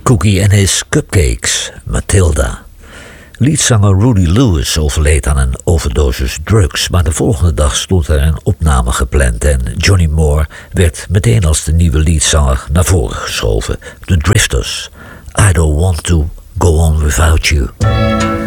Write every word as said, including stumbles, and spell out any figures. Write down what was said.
Cookie and his Cupcakes, Matilda. Leadzanger Rudy Lewis overleed aan een overdosis drugs, maar de volgende dag stond er een opname gepland en Johnny Moore werd meteen als de nieuwe leadzanger naar voren geschoven. The Drifters, I Don't Want To Go On Without You.